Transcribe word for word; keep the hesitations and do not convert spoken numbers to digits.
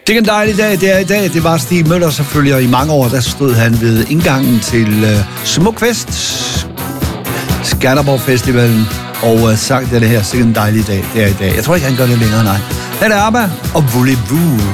Sikke en dejlig dag, det er i dag. Det var Stig Møller selvfølgelig, og i mange år, der stod han ved indgangen til uh, Smukfest, Skanderborg Festivalen, og uh, sang det her, sikke en dejlig dag, det er i dag. Jeg tror ikke, han gør det længere, nej. Her er ABBA og Voulez-Vous.